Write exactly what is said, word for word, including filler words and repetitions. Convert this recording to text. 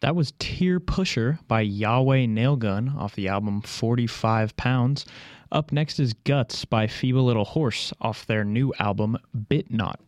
That was Tear Pusher by Yahweh Nailgun off the album forty-five pounds. Up next is Guts by Feeble Little Horse off their new album Bit Not.